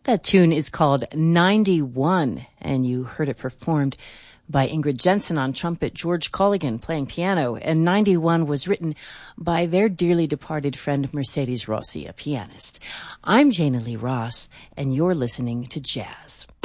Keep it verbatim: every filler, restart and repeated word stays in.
That tune is called ninety-one, and you heard it performed by Ingrid Jensen on trumpet, George Colligan playing piano, and ninety-one was written by their dearly departed friend Mercedes Rossi, a pianist. I'm Jana Lee Ross, and you're listening to Jazz.